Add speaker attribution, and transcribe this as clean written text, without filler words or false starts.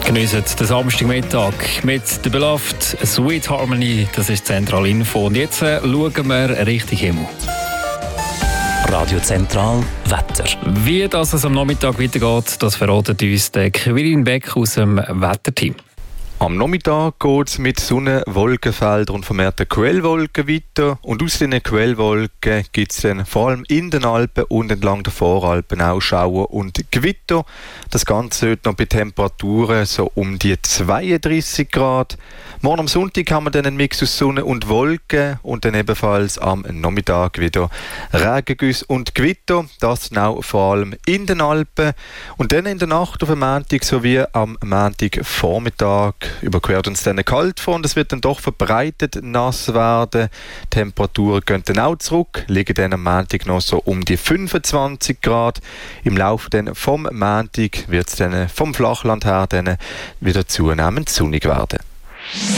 Speaker 1: Geniessen den Samstagmittag mit der Beloved Sweet Harmony. Das ist Zentralinfo. Und jetzt schauen wir Richtung Himmel.
Speaker 2: Radio Zentral Wetter.
Speaker 1: Wie das am Nachmittag weitergeht, das verratet uns der Quirin Beck aus dem Wetterteam.
Speaker 3: Am Nachmittag geht es mit Sonne, Wolkenfeldern und vermehrten Quellwolken weiter. Und aus diesen Quellwolken gibt es dann vor allem in den Alpen und entlang der Voralpen auch Schauer und Gewitter. Das Ganze heute noch bei Temperaturen so um die 32 Grad. Morgen am Sonntag haben wir dann einen Mix aus Sonne und Wolken und dann ebenfalls am Nachmittag wieder Regengüsse und Gewitter. Das auch vor allem in den Alpen. Und dann in der Nacht auf dem Montag sowie am Montagvormittag überquert uns dann kalt vor und es wird dann doch verbreitet nass werden. Die Temperaturen gehen dann auch zurück, liegen dann am Montag noch so um die 25 Grad. Im Laufe dann vom Montag wird es dann vom Flachland her dann wieder zunehmend sonnig werden.